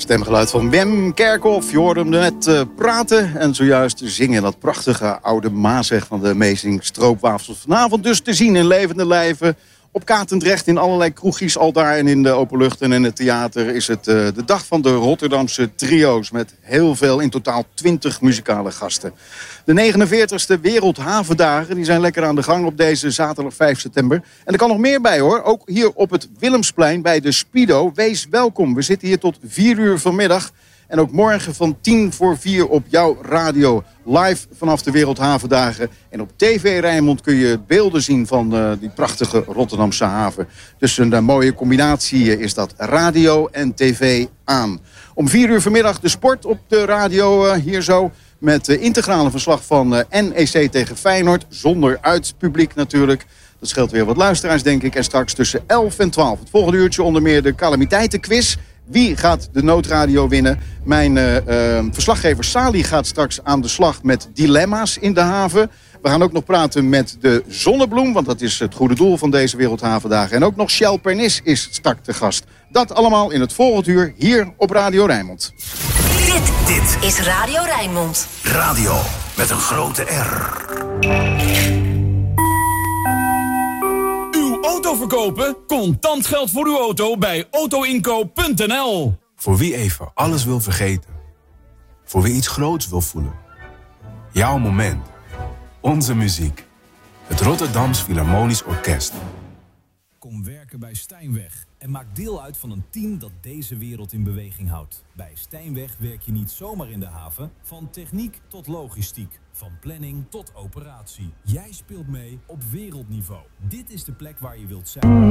Stemgeluid van Wim Kerkhoff. Je hoorde hem net praten en zojuist zingen. Dat prachtige oude Mazeg van de Amazing Stroopwafels. Vanavond dus te zien in levende lijven. Op Katendrecht in allerlei kroegjes al daar en in de openlucht en in het theater is het de dag van de Rotterdamse trio's. Met heel veel, in totaal 20 muzikale gasten. De 49e Wereldhavendagen die zijn lekker aan de gang op deze zaterdag 5 september. En er kan nog meer bij hoor. Ook hier op het Willemsplein bij de Spido. Wees welkom. We zitten hier tot 4 uur vanmiddag. En ook morgen van 3:50 op jouw radio. Live vanaf de Wereldhavendagen. En op TV Rijnmond kun je beelden zien van die prachtige Rotterdamse haven. Dus een mooie combinatie is dat. Radio en tv aan. Om 4 uur vanmiddag de sport op de radio hier zo. Met integrale verslag van NEC tegen Feyenoord. Zonder uitpubliek natuurlijk. Dat scheelt weer wat luisteraars denk ik. En straks tussen 11 en 12. Het volgende uurtje onder meer de calamiteitenquiz. Wie gaat de noodradio winnen? Mijn verslaggever Sali gaat straks aan de slag met dilemma's in de haven. We gaan ook nog praten met de Zonnebloem, want dat is het goede doel van deze Wereldhavendagen. En ook nog Shell Pernis is straks te gast. Dat allemaal in het volgende uur hier op Radio Rijnmond. Dit is Radio Rijnmond. Radio met een grote R. Auto verkopen? Contant geld voor uw auto bij autoinkoop.nl. Voor wie even alles wil vergeten. Voor wie iets groots wil voelen. Jouw moment. Onze muziek. Het Rotterdams Philharmonisch Orkest. Kom werken bij Stijnweg en maak deel uit van een team dat deze wereld in beweging houdt. Bij Stijnweg werk je niet zomaar in de haven, van techniek tot logistiek. Van planning tot operatie. Jij speelt mee op wereldniveau. Dit is de plek waar je wilt zijn.